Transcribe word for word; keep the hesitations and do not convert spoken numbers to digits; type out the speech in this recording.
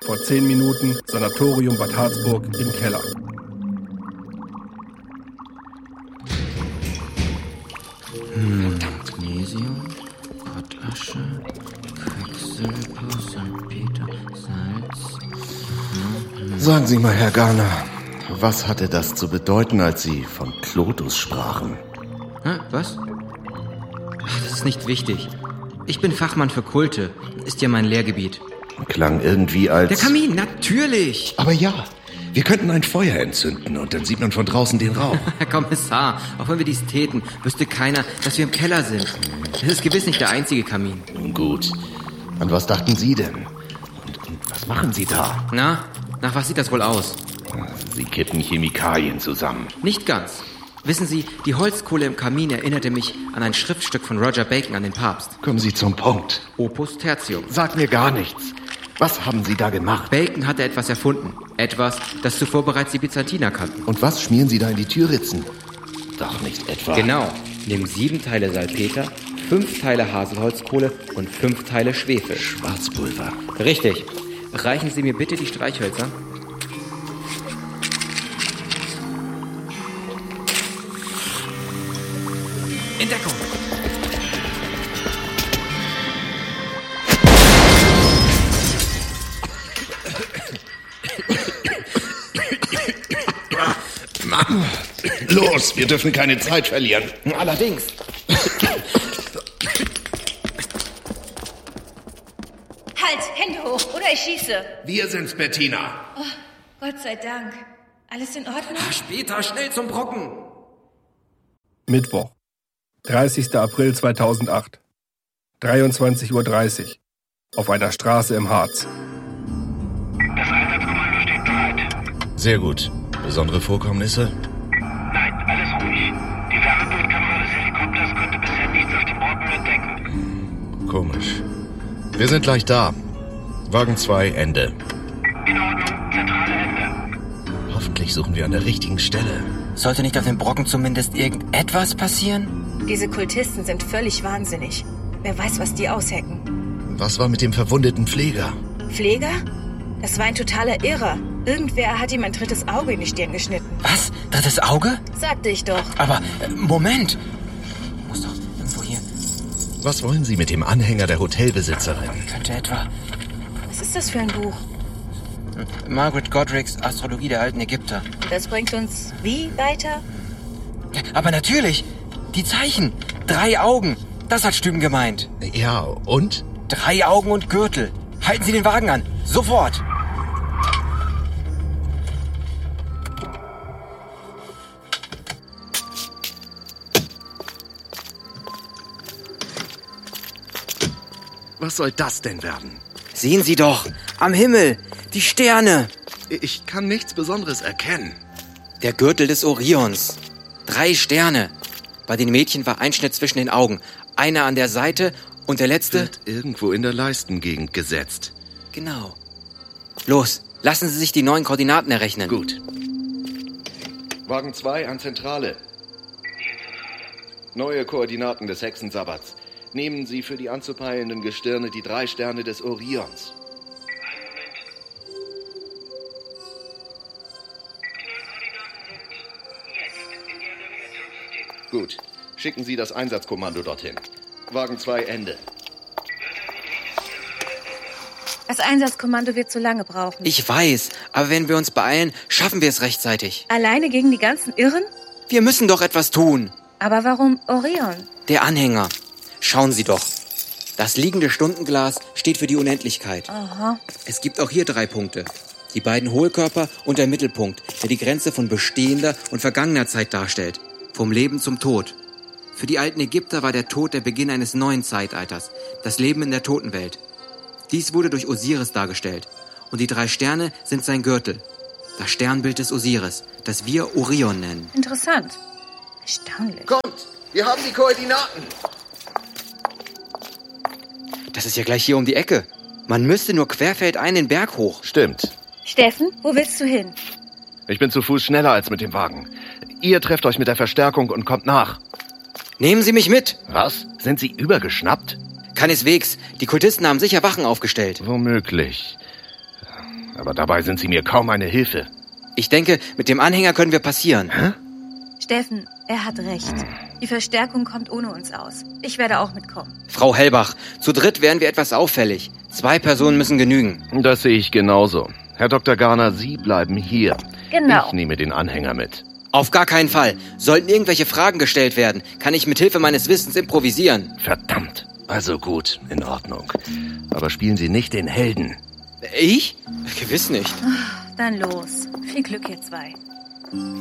Vor zehn Minuten Sanatorium Bad Harzburg im Keller. Hm, Magnesium, Pottasche, Quecksilber, Salpeter, Salz. Hm. Sagen Sie mal, Herr Garner, was hatte das zu bedeuten, als Sie von Clotus sprachen? Hä, was? Ach, das ist nicht wichtig. Ich bin Fachmann für Kulte. Ist ja mein Lehrgebiet. Klang irgendwie als... Der Kamin, natürlich! Aber ja, wir könnten ein Feuer entzünden und dann sieht man von draußen den Rauch. Herr Kommissar, auch wenn wir dies täten, wüsste keiner, dass wir im Keller sind. Das ist gewiss nicht der einzige Kamin. Nun gut. An was dachten Sie denn? Und, und was machen Sie da? Na, nach was sieht das wohl aus? Sie kippen Chemikalien zusammen. Nicht ganz. Wissen Sie, die Holzkohle im Kamin erinnerte mich an ein Schriftstück von Roger Bacon an den Papst. Kommen Sie zum Punkt. Opus Tertium. Sag mir gar nichts. Was haben Sie da gemacht? Bacon hatte etwas erfunden. Etwas, das zuvor bereits die Byzantiner kannten. Und was schmieren Sie da in die Türritzen? Doch nicht etwa... Genau. Nimm sieben Teile Salpeter, fünf Teile Haselholzkohle und fünf Teile Schwefel. Schwarzpulver. Richtig. Reichen Sie mir bitte die Streichhölzer. In Deckung. Mann, los, wir dürfen keine Zeit verlieren. Allerdings. Halt, Hände hoch, oder ich schieße. Wir sind's, Bettina. Oh, Gott sei Dank. Alles in Ordnung? Später, schnell zum Brocken. Mittwoch, dreißigster April zweitausendacht, dreiundzwanzig Uhr dreißig, auf einer Straße im Harz. Das Einsatzkommando steht bereit. Sehr gut. Besondere Vorkommnisse? Nein, alles ruhig. Die Wärmebildkamera des Helikopters konnte bisher nichts auf dem Ort entdecken. Komisch. Wir sind gleich da. Wagen zwei, Ende. In Ordnung, zentrale Ende. Hoffentlich suchen wir an der richtigen Stelle. Sollte nicht auf dem Brocken zumindest irgendetwas passieren? Diese Kultisten sind völlig wahnsinnig. Wer weiß, was die aushecken. Was war mit dem verwundeten Pfleger? Pfleger? Das war ein totaler Irrer. Irgendwer hat ihm ein drittes Auge in die Stirn geschnitten. Was? Drittes Auge? Sagte ich doch. Aber, äh, Moment. Muss doch irgendwo hier... Was wollen Sie mit dem Anhänger der Hotelbesitzerin? Könnte etwa... Was ist das für ein Buch? Margaret Godric's Astrologie der alten Ägypter. Das bringt uns wie weiter? Aber natürlich. Die Zeichen. Drei Augen. Das hat Stüben gemeint. Ja, und? Drei Augen und Gürtel. Halten Sie den Wagen an. Sofort. Was soll das denn werden? Sehen Sie doch. Am Himmel. Die Sterne. Ich kann nichts Besonderes erkennen. Der Gürtel des Orions. Drei Sterne. Bei den Mädchen war ein Schnitt zwischen den Augen. Einer an der Seite und der letzte... Wird irgendwo in der Leistengegend gesetzt. Genau. Los, lassen Sie sich die neuen Koordinaten errechnen. Gut. Wagen zwei an Zentrale. Neue Koordinaten des Hexensabbats. Nehmen Sie für die anzupeilenden Gestirne die drei Sterne des Orions. Gut. Schicken Sie das Einsatzkommando dorthin. Wagen zwei, Ende. Das Einsatzkommando wird zu lange brauchen. Ich weiß, aber wenn wir uns beeilen, schaffen wir es rechtzeitig. Alleine gegen die ganzen Irren? Wir müssen doch etwas tun. Aber warum Orion? Der Anhänger. Schauen Sie doch. Das liegende Stundenglas steht für die Unendlichkeit. Aha. Es gibt auch hier drei Punkte. Die beiden Hohlkörper und der Mittelpunkt, der die Grenze von bestehender und vergangener Zeit darstellt. Vom Leben zum Tod. Für die alten Ägypter war der Tod der Beginn eines neuen Zeitalters. Das Leben in der Totenwelt. Dies wurde durch Osiris dargestellt. Und die drei Sterne sind sein Gürtel. Das Sternbild des Osiris, das wir Orion nennen. Interessant. Erstaunlich. Kommt! Wir haben die Koordinaten! Das ist ja gleich hier um die Ecke. Man müsste nur querfeldein den Berg hoch. Stimmt. Steffen, wo willst du hin? Ich bin zu Fuß schneller als mit dem Wagen. Ihr trefft euch mit der Verstärkung und kommt nach. Nehmen Sie mich mit. Was? Sind Sie übergeschnappt? Keineswegs. Die Kultisten haben sicher Wachen aufgestellt. Womöglich. aber dabei sind Sie mir kaum eine Hilfe. Ich denke, mit dem Anhänger können wir passieren. Hä? Steffen, er hat recht. Die Verstärkung kommt ohne uns aus. Ich werde auch mitkommen. Frau Hellbach, zu dritt wären wir etwas auffällig. Zwei Personen müssen genügen. Das sehe ich genauso. Herr Doktor Garner, Sie bleiben hier. Genau. Ich nehme den Anhänger mit. Auf gar keinen Fall. Sollten irgendwelche Fragen gestellt werden, kann ich mit Hilfe meines Wissens improvisieren. Verdammt. Also gut, in Ordnung. Aber spielen Sie nicht den Helden. Ich? Gewiss nicht. Dann los. Viel Glück, ihr zwei.